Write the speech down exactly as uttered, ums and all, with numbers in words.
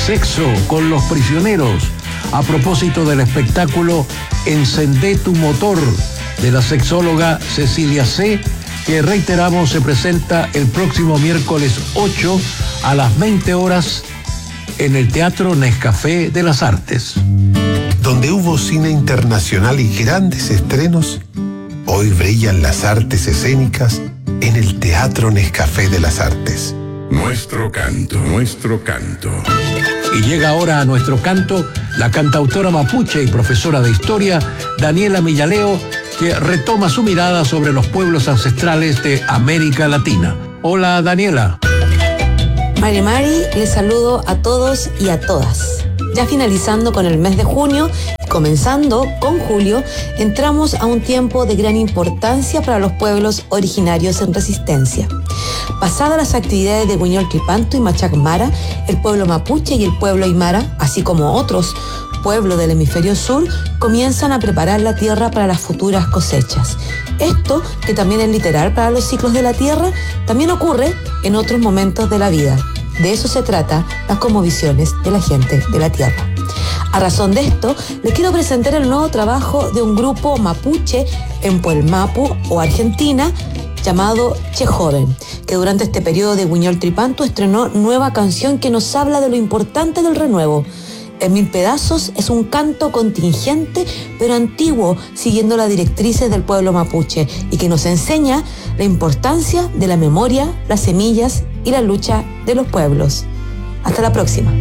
sexo con los prisioneros, a propósito del espectáculo Encendé tu motor, de la sexóloga Cecilia C., que reiteramos se presenta el próximo miércoles ocho a las veinte horas en el Teatro Nescafé de las Artes. Donde hubo cine internacional y grandes estrenos, hoy brillan las artes escénicas en el Teatro Nescafé de las Artes. Nuestro canto, nuestro canto. Y llega ahora a nuestro canto la cantautora mapuche y profesora de historia, Daniela Millaleo, que retoma su mirada sobre los pueblos ancestrales de América Latina. Hola, Daniela. Mari Mari, les saludo a todos y a todas. Ya finalizando con el mes de junio y comenzando con julio, entramos a un tiempo de gran importancia para los pueblos originarios en resistencia. Pasadas las actividades de Huiñol Tripantu y Machac Mara, el pueblo mapuche y el pueblo aymara, así como otros pueblos del hemisferio sur, comienzan a preparar la tierra para las futuras cosechas. Esto, que también es literal para los ciclos de la tierra, también ocurre en otros momentos de la vida. De eso se trata las cosmovisiones de la gente de la tierra. A razón de esto, les quiero presentar el nuevo trabajo de un grupo mapuche en Puelmapu o Argentina, llamado Che Joven, que durante este periodo de Huiñol Tripantu estrenó nueva canción que nos habla de lo importante del renuevo. En Mil Pedazos es un canto contingente pero antiguo, siguiendo las directrices del pueblo mapuche, y que nos enseña la importancia de la memoria, las semillas y la lucha de los pueblos. Hasta la próxima.